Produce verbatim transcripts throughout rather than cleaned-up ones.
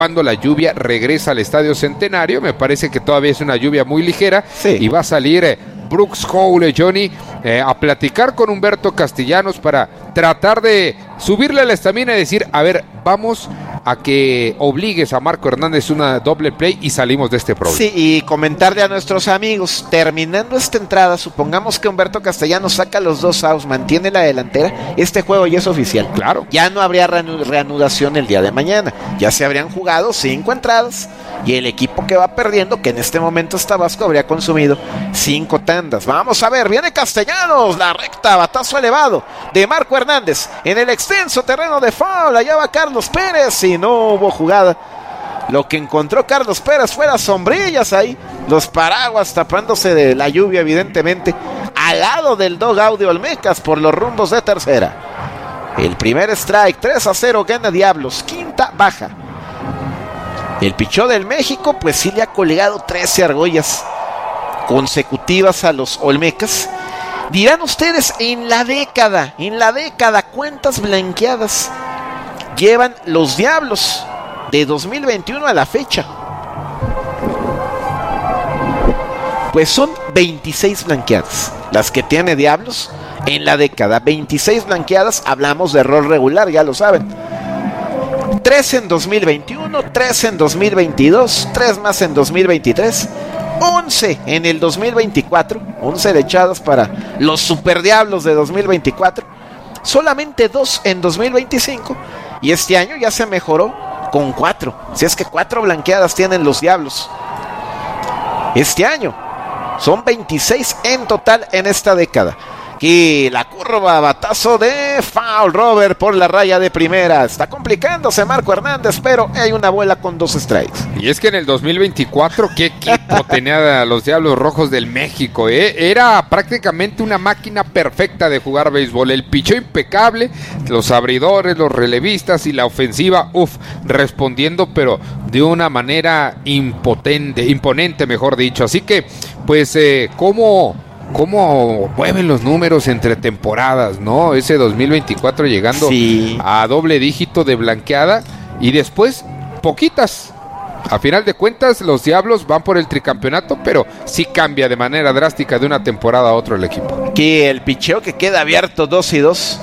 cuando la lluvia regresa al Estadio Centenario. Me parece que todavía es una lluvia muy ligera, sí. Y va a salir eh, Brooks Howell, Johnny, eh, a platicar con Humberto Castellanos para tratar de subirle la estamina y decir, a ver, vamos a que obligues a Marco Hernández una doble play y salimos de este problema. Sí, y comentarle a nuestros amigos, terminando esta entrada, supongamos que Humberto Castellanos saca los dos outs, mantiene la delantera, este juego ya es oficial. Claro. Ya no habría reanudación el día de mañana, ya se habrían jugado cinco entradas y el equipo que va perdiendo, que en este momento es Tabasco, habría consumido cinco tandas. Vamos a ver, viene Castellanos, la recta, batazo elevado de Marco Hernández en el extenso terreno de foul, allá va Carlos Pérez y no hubo jugada. Lo que encontró Carlos Pérez fue las sombrillas ahí, los paraguas tapándose de la lluvia evidentemente, al lado del dugout de Olmecas por los rumbos de tercera. El primer strike, tres a cero gana Diablos, quinta baja. El pichó del México pues sí le ha colgado trece argollas consecutivas a los Olmecas. Dirán ustedes, en la década, en la década, ¿cuántas blanqueadas llevan los Diablos de dos mil veintiuno a la fecha? Pues son veintiséis blanqueadas las que tiene Diablos en la década. veintiséis blanqueadas, hablamos de error regular, ya lo saben. tres en dos mil veintiuno, tres en dos mil veintidós, tres más en dos mil veintitrés, once en el dos mil veinticuatro, once dechadas para los Super Diablos de dos mil veinticuatro, solamente dos en dos mil veinticinco, y este año ya se mejoró con cuatro, si es que cuatro blanqueadas tienen los Diablos este año, son veintiséis en total en esta década. Y la curva, batazo de foul, Robert por la raya de primera. Está complicándose Marco Hernández, pero hay una bola con dos strikes. Y es que en el dos mil veinticuatro, ¿qué equipo tenía los Diablos Rojos del México? ¿eh? Era prácticamente una máquina perfecta de jugar béisbol. El pichó impecable, los abridores, los relevistas y la ofensiva, uff, respondiendo, pero de una manera impotente, imponente, mejor dicho. Así que, pues, eh, ¿cómo... cómo mueven los números entre temporadas, ¿no? Ese dos mil veinticuatro llegando sí. a doble dígito de blanqueada y después poquitas. A final de cuentas, los Diablos van por el tricampeonato, pero sí cambia de manera drástica de una temporada a otra el equipo. Aquí el picheo que queda abierto dos y dos.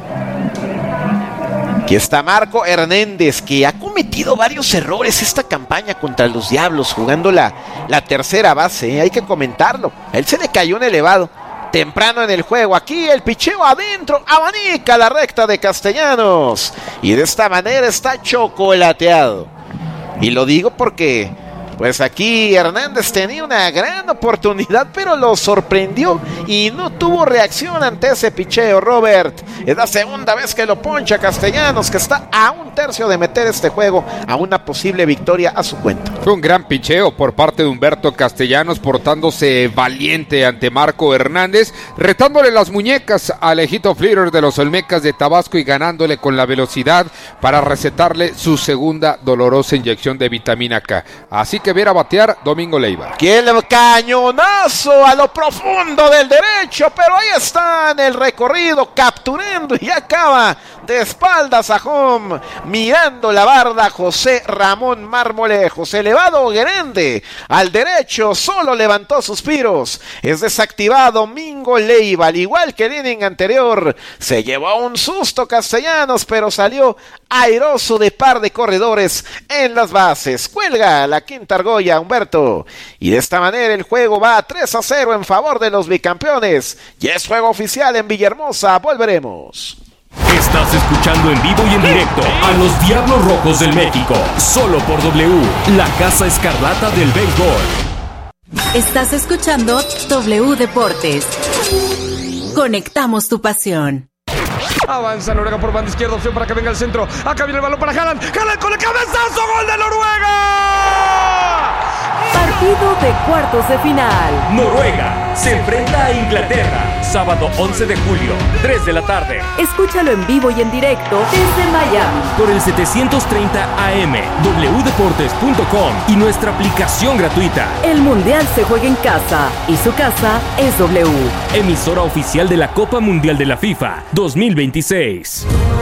Aquí está Marco Hernández, que ha cometido varios errores esta campaña contra los Diablos, jugando la, la tercera base, ¿eh? Hay que comentarlo. A él se le cayó un elevado temprano en el juego. Aquí el picheo adentro, abanica la recta de Castellanos, y de esta manera está chocolateado. Y lo digo porque pues aquí Hernández tenía una gran oportunidad, pero lo sorprendió y no tuvo reacción ante ese picheo, Robert. Es la segunda vez que lo poncha Castellanos, que está a un tercio de meter este juego a una posible victoria a su cuenta. Fue un gran picheo por parte de Humberto Castellanos, portándose valiente ante Marco Hernández, retándole las muñecas a Alejito Flitter de los Olmecas de Tabasco y ganándole con la velocidad para recetarle su segunda dolorosa inyección de vitamina K. Así que que viera batear Domingo Leiva. Que el cañonazo a lo profundo del derecho, pero ahí está en el recorrido, capturando y acaba de espaldas a home, mirando la barda José Ramón Marmolejo. Elevado Guerende al derecho, solo levantó suspiros. Es desactivado Domingo Leiva, al igual que el inning anterior. Se llevó un susto Castellanos, pero salió airoso de par de corredores en las bases. Cuelga la quinta argolla Humberto, y de esta manera el juego va tres a cero en favor de los bicampeones. Y es juego oficial en Villahermosa. Volveremos. Estás escuchando en vivo y en directo a los Diablos Rojos del México, solo por W, la Casa Escarlata del béisbol. Estás escuchando W Deportes. Conectamos tu pasión. Avanza Noruega por banda izquierda, opción para que venga el centro. Acá viene el balón para Haaland. Haaland con el cabezazo, gol de Noruega. Partido de cuartos de final. Noruega se enfrenta a Inglaterra, sábado once de julio, tres de la tarde. Escúchalo en vivo y en directo desde Miami por el setecientos treinta A M, w deportes punto com y nuestra aplicación gratuita. El Mundial se juega en casa y su casa es W. Emisora oficial de la Copa Mundial de la FIFA dos mil veintiséis.